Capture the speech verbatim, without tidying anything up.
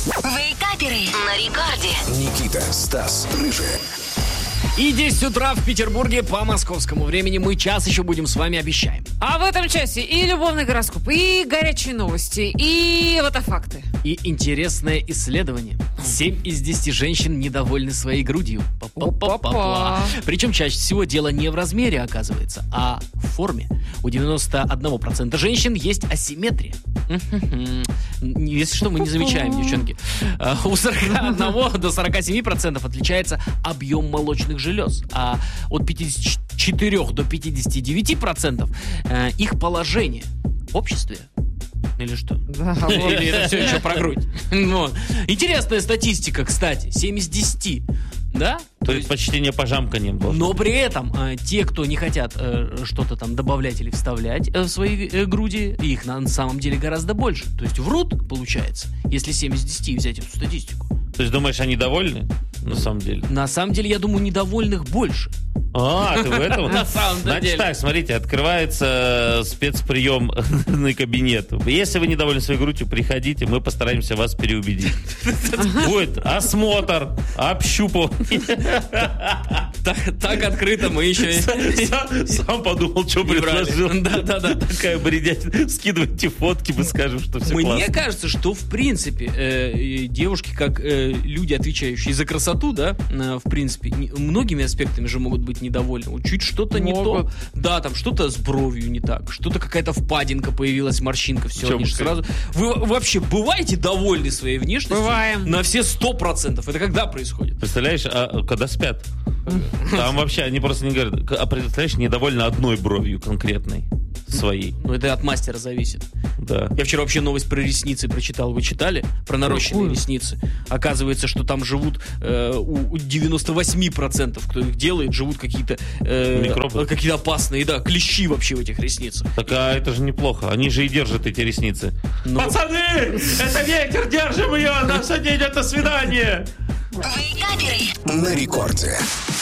Вейкаперы на рекорде. Никита, Стас, Рыжая. И десять утра в Петербурге по московскому времени. Мы час еще будем с вами, обещаем. А в этом часе и любовный гороскоп, и горячие новости, и лотофакты. И интересное исследование. семь из десяти женщин недовольны своей грудью. Па-па-па-па-па. Причем чаще всего дело не в размере, оказывается, а в форме. У девяноста одного процента женщин есть асимметрия. Если что, мы не замечаем, девчонки. У сорока одного до сорока семи процентов отличается объем молочных желез, а от пятидесяти четырёх до пятидесяти девяти процентов их положение в обществе. Или что? Да, Или это все еще про грудь? Вот. Интересная статистика, кстати. семь из десяти. Да? То есть предпочтение пожамканием должно. Но при этом э, те, кто не хотят э, что-то там добавлять или вставлять э, в свои э, груди, их на самом деле гораздо больше. То есть врут, получается, если семь из десяти взять эту статистику. То есть думаешь, они довольны? На самом деле. На самом деле, я думаю, недовольных больше. А, ты в этом? На самом деле. Значит так, смотрите, открывается спецприемный кабинет. Если вы недовольны своей грудью, приходите, мы постараемся вас переубедить. Будет осмотр, общупывание. Так открыто мы еще... Сам подумал, что предложил. Да-да-да. Такая бредятина. Скидывайте фотки, мы скажем, что все классно. Мне кажется, что в принципе девушки, как люди, отвечающие за красоту, да, в принципе, многими аспектами же могут быть недовольны. Чуть что-то не то. Да, там что-то с бровью не так, что-то какая-то впадинка появилась, морщинка, все, они же сразу... Вы вообще бываете довольны своей внешностью? Бываем. На все сто процентов. Это когда происходит? Представляешь, а когда спят? Там вообще они просто не говорят. А представляешь, недовольны одной бровью конкретной своей. Ну, это от мастера зависит. Да. Я вчера вообще новость про ресницы прочитал. Вы читали? Про нарощенные Какую? ресницы. Оказывается, что там живут э, у девяноста восьми процентов, кто их делает, живут какие-то э, Микробы. какие-то опасные, да, клещи вообще в этих ресницах. Так, а это же неплохо. Они же и держат эти ресницы. Ну, Пацаны! Это ветер! Держим ее! Нам сегодня идет на свидание! Вейкаперы. На рекорде.